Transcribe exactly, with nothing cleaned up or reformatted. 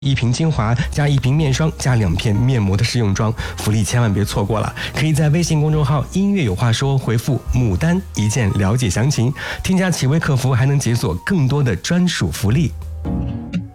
一瓶精华加一瓶面霜加两片面膜的试用装，福利千万别错过了！可以在微信公众号“音乐有话说”回复“牡丹”一键了解详情，添加企微客服还能解锁更多的专属福利。